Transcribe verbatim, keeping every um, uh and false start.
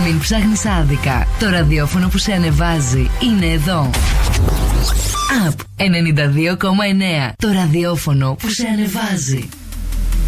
Μην ψάχνεις άδικα. Το ραδιόφωνο που σε ανεβάζει είναι εδώ. Up ενενήντα δύο κόμμα εννέα. Το ραδιόφωνο που σε ανεβάζει.